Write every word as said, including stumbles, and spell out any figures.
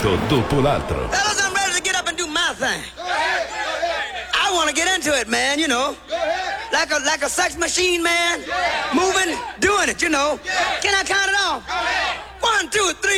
punto dopo l'altro. Fellas, I'm ready to get up and do my thing. I want to get into it, man, you know. Like a like a sex machine, man. Moving, doing it, you know. Can I count it off? One, two, three.